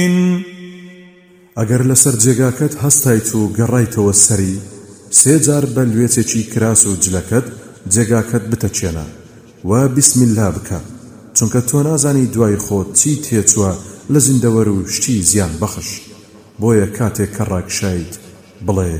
ئەگەر لەسەر جێگاکەت هەستایت و گەڕایتەوە سەری، 3 جار بە لوێچێکی کراس و جلەکەت جێگاکەت بتەچێنە و بسم الله بکە، چونکە تۆ نازانی دوای خۆت چی تێچووە لە زیندەوەر و شتی زیان بەخش. بۆیە کاتێک کە ڕاکشایت بڵێ